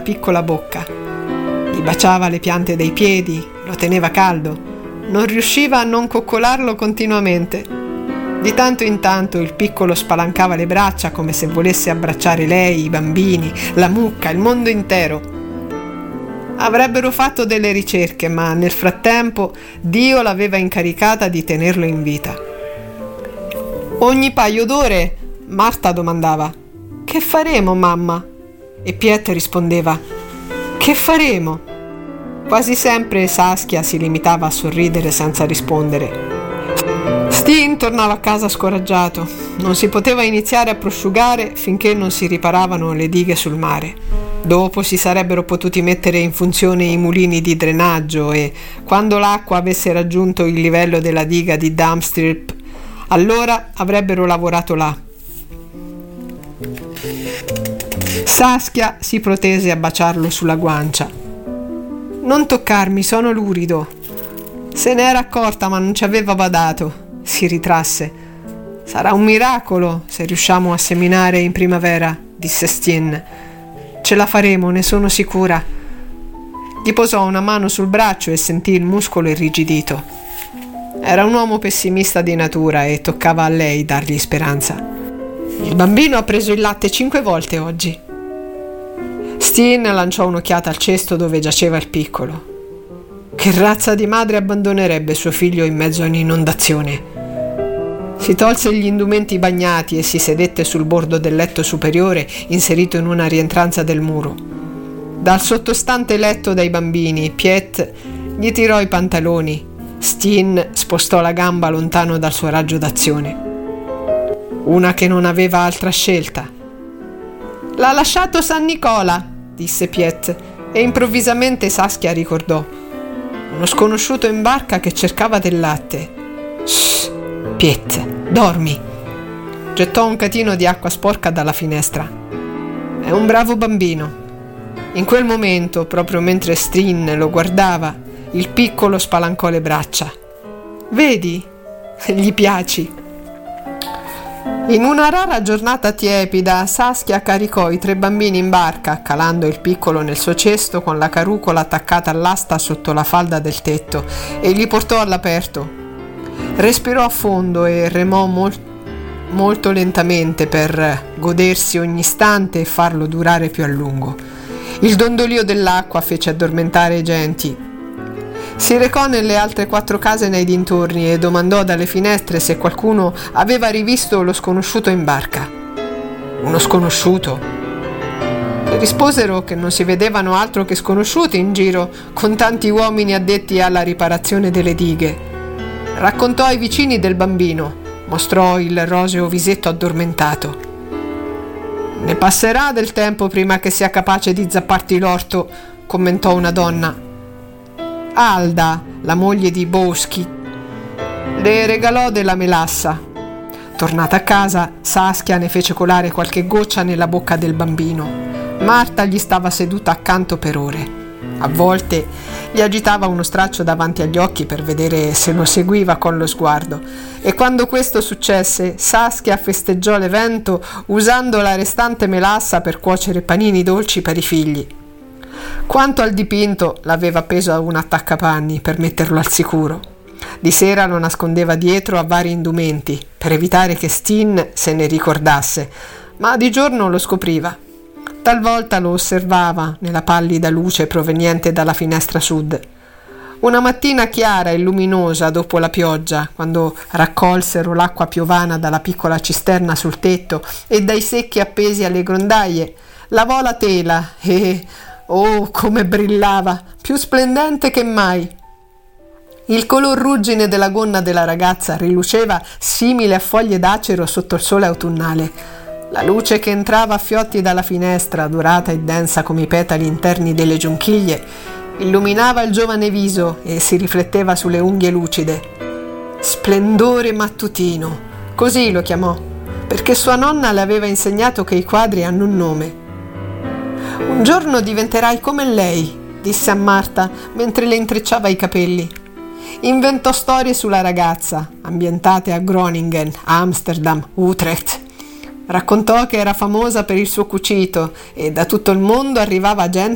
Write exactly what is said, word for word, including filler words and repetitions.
piccola bocca. Gli baciava le piante dei piedi, lo teneva caldo. Non riusciva a non coccolarlo continuamente. Di tanto in tanto il piccolo spalancava le braccia come se volesse abbracciare lei, i bambini, la mucca, il mondo intero. Avrebbero fatto delle ricerche, ma nel frattempo Dio l'aveva incaricata di tenerlo in vita. Ogni paio d'ore Marta domandava: «Che faremo, mamma?» E Piet rispondeva: «Che faremo?» Quasi sempre Saskia si limitava a sorridere senza rispondere. Steen tornava a casa scoraggiato. Non si poteva iniziare a prosciugare finché non si riparavano le dighe sul mare. Dopo si sarebbero potuti mettere in funzione i mulini di drenaggio e, quando l'acqua avesse raggiunto il livello della diga di Damstrip, allora avrebbero lavorato là. Saskia si protese a baciarlo sulla guancia. «Non toccarmi, sono lurido». Se ne era accorta, ma non ci aveva badato. Si ritrasse. «Sarà un miracolo se riusciamo a seminare in primavera», disse Steen. «Ce la faremo, ne sono sicura». Gli posò una mano sul braccio e sentì il muscolo irrigidito. Era un uomo pessimista di natura e toccava a lei dargli speranza. «Il bambino ha preso il latte cinque volte oggi». Steen lanciò un'occhiata al cesto dove giaceva il piccolo. Che razza di madre abbandonerebbe suo figlio in mezzo a un'inondazione? Si tolse gli indumenti bagnati e si sedette sul bordo del letto superiore inserito in una rientranza del muro. Dal sottostante letto dai bambini, Piet gli tirò i pantaloni. Steen spostò la gamba lontano dal suo raggio d'azione. Una che non aveva altra scelta. «L'ha lasciato San Nicola», disse Piet, e improvvisamente Saskia ricordò. Uno sconosciuto in barca che cercava del latte. «Shh, Piet, dormi!» Gettò un catino di acqua sporca dalla finestra. «È un bravo bambino». In quel momento, proprio mentre Steen lo guardava, il piccolo spalancò le braccia. «Vedi? Gli piaci». In una rara giornata tiepida, Saskia caricò i tre bambini in barca, calando il piccolo nel suo cesto con la carucola attaccata all'asta sotto la falda del tetto, e li portò all'aperto. Respirò a fondo e remò mol- molto lentamente per godersi ogni istante e farlo durare più a lungo. Il dondolio dell'acqua fece addormentare i genti. Si recò nelle altre quattro case nei dintorni e domandò dalle finestre se qualcuno aveva rivisto lo sconosciuto in barca. «Uno sconosciuto?» Le risposero che non si vedevano altro che sconosciuti in giro, con tanti uomini addetti alla riparazione delle dighe. Raccontò ai vicini del bambino, mostrò il roseo visetto addormentato. «Ne passerà del tempo prima che sia capace di zapparti l'orto», commentò una donna. Alda, la moglie di Boschi, le regalò della melassa. Tornata a casa, Saskia ne fece colare qualche goccia nella bocca del bambino. Marta gli stava seduta accanto per ore. A volte gli agitava uno straccio davanti agli occhi per vedere se lo seguiva con lo sguardo, e quando questo successe, Saskia festeggiò l'evento usando la restante melassa per cuocere panini dolci per i figli. Quanto al dipinto, l'aveva appeso a un attaccapanni per metterlo al sicuro. Di sera lo nascondeva dietro a vari indumenti per evitare che Steen se ne ricordasse, ma di giorno lo scopriva. Talvolta lo osservava nella pallida luce proveniente dalla finestra sud. Una mattina chiara e luminosa dopo la pioggia, quando raccolsero l'acqua piovana dalla piccola cisterna sul tetto e dai secchi appesi alle grondaie, lavò la tela e... oh, come brillava, più splendente che mai! Il color ruggine della gonna della ragazza riluceva simile a foglie d'acero sotto il sole autunnale. La luce che entrava a fiotti dalla finestra, dorata e densa come i petali interni delle giunchiglie, illuminava il giovane viso e si rifletteva sulle unghie lucide. Splendore mattutino, così lo chiamò, perché sua nonna le aveva insegnato che i quadri hanno un nome. «Un giorno diventerai come lei», disse a Marta mentre le intrecciava i capelli. Inventò storie sulla ragazza, ambientate a Groningen, Amsterdam, Utrecht. Raccontò che era famosa per il suo cucito e da tutto il mondo arrivava gente